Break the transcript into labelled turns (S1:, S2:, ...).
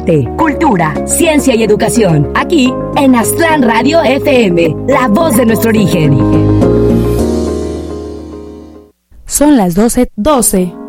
S1: arte, cultura, ciencia y educación. Aquí en Aztlán Radio FM, la voz de nuestro origen.
S2: Son las 12:12.